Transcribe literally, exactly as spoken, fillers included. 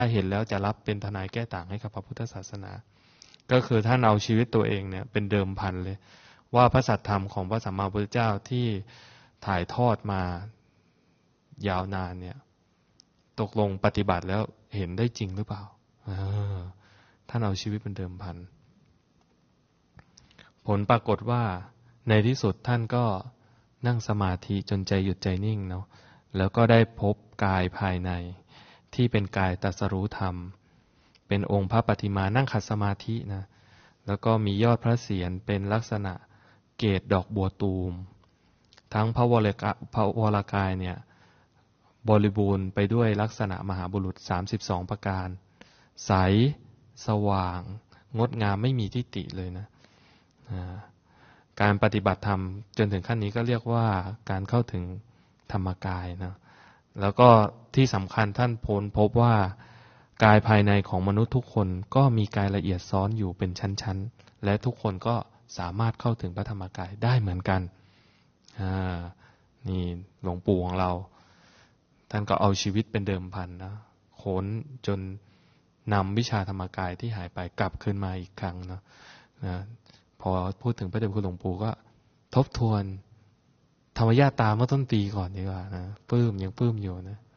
ถ้าเห็นแล้วจะรับเป็นทนายแก้ต่างให้กับพระพุทธศาสนาก็คือท่านเอาชีวิตตัวเองเนี่ยเป็นเดิมพันเลยว่าพระสัทธรรมของพระสัมมาสัมพุทธเจ้าที่ถ่ายทอดมายาวนานเนี่ยตกลงปฏิบัติแล้วเห็นได้จริงหรือเปล่าท่านเอาชีวิตเป็นเดิมพันผลปรากฏว่าในที่สุดท่านก็นั่งสมาธิจนใจหยุดใจนิ่งเนาะแล้วก็ได้พบกายภายในที่เป็นกายตรัสรู้ธรรมเป็นองค์พระปฏิมานั่งขัดสมาธินะแล้วก็มียอดพระเศียรเป็นลักษณะเกศดอกบัวตูมทั้งพระวรกะพระวรกายเนี่ยบริบูรณ์ไปด้วยลักษณะมหาบุรุษสามสิบสองประการใสสว่างงดงามไม่มีทิฏฐิเลยนะการปฏิบัติธรรมจนถึงขั้นนี้ก็เรียกว่าการเข้าถึงธรรมกายนะแล้วก็ที่สำคัญท่านพ้นพบว่ากายภายในของมนุษย์ทุกคนก็มีกายละเอียดซ้อนอยู่เป็นชั้นๆและทุกคนก็สามารถเข้าถึงพระธรรมกายได้เหมือนกันอ่านี่หลวงปู่ของเราท่านก็เอาชีวิตเป็นเดิมพันนะค้นจนนำวิชาธรรมกายที่หายไปกลับคืนมาอีกครั้งนะนะพอพูดถึงพระเดชคุณหลวงปู่ก็ทบทวนธรรมญาตาเมื่อต้นปีก่อนดีกว่านะปลื้มยังปลื้มอยู่นะ